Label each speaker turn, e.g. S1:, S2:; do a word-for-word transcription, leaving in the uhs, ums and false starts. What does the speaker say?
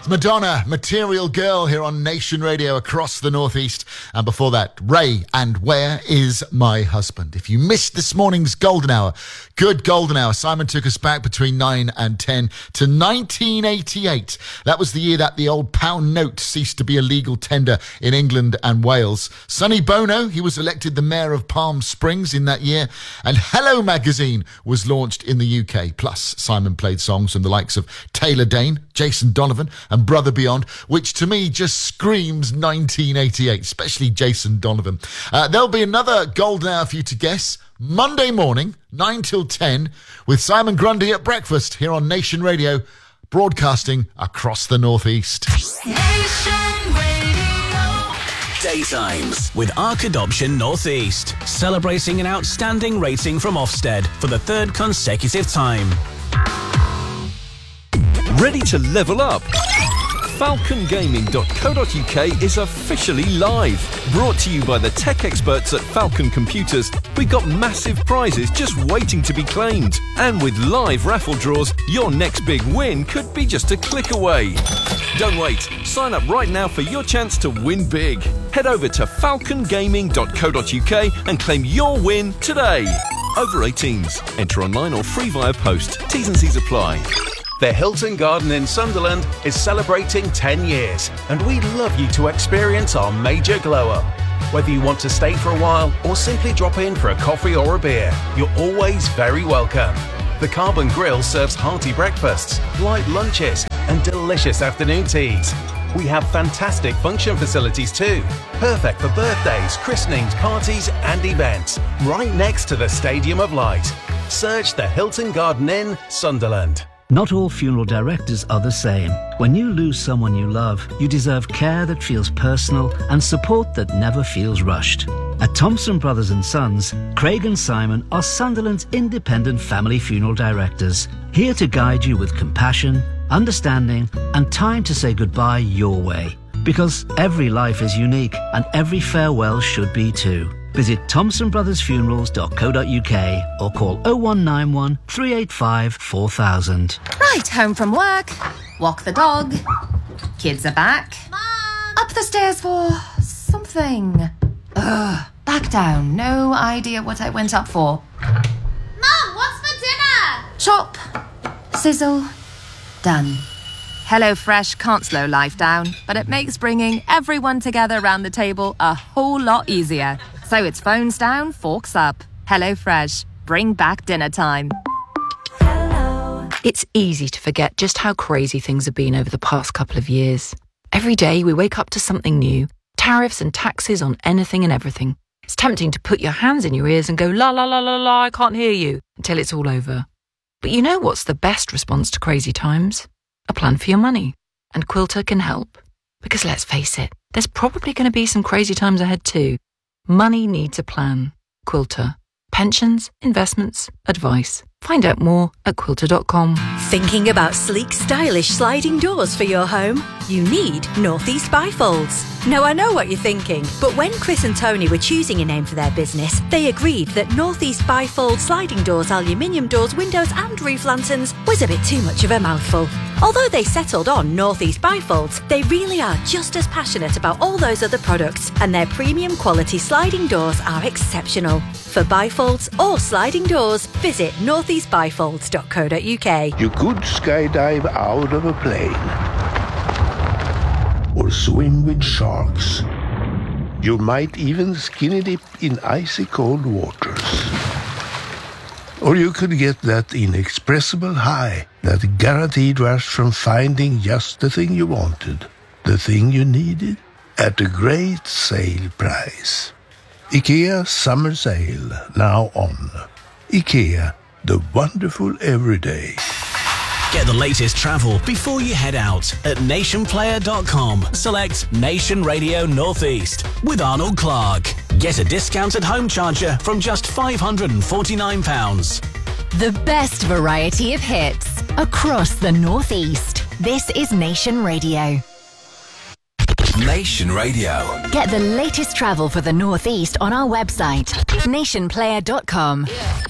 S1: Madonna, Material Girl, here on Nation Radio across the Northeast. And before that, Ray and Where Is My Husband? If you missed this morning's Golden Hour, good Golden Hour. Simon took us back between nine and ten to nineteen eighty-eight. That was the year that the old pound note ceased to be a legal tender in England and Wales. Sonny Bono, he was elected the mayor of Palm Springs in that year. And Hello magazine was launched in the U K. Plus, Simon played songs from the likes of Taylor Dane, Jason Donovan and Brother Beyond, which to me just screams nineteen eighty-eight, especially Jason Donovan. Uh, there'll be another Golden Hour for you to guess Monday morning, nine till ten, with Simon Grundy at breakfast here on Nation Radio, broadcasting across the Northeast.
S2: Nation Radio.
S3: Daytimes with Arc Adoption Northeast, celebrating an outstanding rating from Ofsted for the third consecutive time.
S4: Ready to level up? falcon gaming dot co dot uk is officially live. Brought to you by the tech experts at Falcon Computers, we've got massive prizes just waiting to be claimed. And with live raffle draws, your next big win could be just a click away. Don't wait. Sign up right now for your chance to win big. Head over to falcon gaming dot co dot uk and claim your win today. Over eighteens. Enter online or free via post. T's and C's apply.
S5: The Hilton Garden in Sunderland is celebrating ten years, and we'd love you to experience our major glow-up. Whether you want to stay for a while or simply drop in for a coffee or a beer, you're always very welcome. The Carbon Grill serves hearty breakfasts, light lunches, and delicious afternoon teas. We have fantastic function facilities too, perfect for birthdays, christenings, parties, and events, right next to the Stadium of Light. Search the Hilton Garden Inn, Sunderland.
S6: Not all funeral directors are the same. When you lose someone you love, you deserve care that feels personal and support that never feels rushed. At Thompson Brothers and Sons, Craig and Simon are Sunderland's independent family funeral directors, here to guide you with compassion, understanding, and time to say goodbye your way. Because every life is unique, and every farewell should be too. Visit thompson brothers funerals dot co dot uk or call oh one nine one, three eight five, four thousand.
S7: Right, home from work, walk the dog, kids are back,
S2: Mom!
S7: up the stairs for something. Ugh, back down, no idea what I went up for.
S2: Mom, what's for dinner?
S7: Chop, sizzle, done. HelloFresh can't slow life down, but it makes bringing everyone together around the table a whole lot easier. So it's phones down, forks up. HelloFresh, bring back dinner time.
S2: Hello.
S8: It's easy to forget just how crazy things have been over the past couple of years. Every day we wake up to something new, tariffs and taxes on anything and everything. It's tempting to put your hands in your ears and go, la la la la la, I can't hear you, until it's all over. But you know what's the best response to crazy times? A plan for your money. And Quilter can help. Because let's face it, there's probably going to be some crazy times ahead too. Money needs a plan. Quilter. Pensions, investments, advice. Find out more at quilter dot com.
S9: Thinking about sleek, stylish sliding doors for your home? You need Northeast Bifolds. Now, I know what you're thinking, but when Chris and Tony were choosing a name for their business, they agreed that Northeast Bifold sliding doors, aluminium doors, windows and roof lanterns was a bit too much of a mouthful. Although they settled on Northeast Bifolds, they really are just as passionate about all those other products, and their premium quality sliding doors are exceptional. For bifolds or sliding doors, visit northeast bifolds dot co dot uk.
S10: You could skydive out of a plane or swim with sharks. You might even skinny dip in icy cold waters. Or you could get that inexpressible high, that guaranteed rush from finding just the thing you wanted, the thing you needed, at a great sale price. IKEA Summer Sale, now on. IKEA, the wonderful everyday.
S3: Get the latest travel before you head out at nation player dot com. Select Nation Radio Northeast with Arnold Clark. Get a discounted home charger from just five hundred forty-nine pounds.
S11: The best variety of hits across the Northeast. This is Nation Radio.
S3: Nation Radio.
S11: Get the latest travel for the Northeast on our website, nation player dot com.